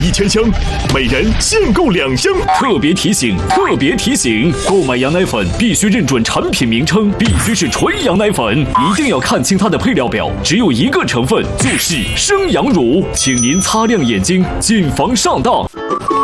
1000箱，每人限购2箱。 特别提醒！特别提醒！购买羊奶粉必须认准产品名称，必须是纯羊奶粉，一定要看清它的配料表，只有一个成分，就是生羊乳，请您擦亮眼睛，谨防上当。